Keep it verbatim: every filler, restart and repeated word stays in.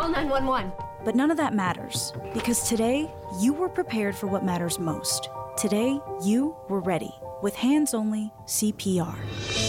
Call nine one one. But none of that matters, because today, you were prepared for what matters most. Today, you were ready with hands-only C P R.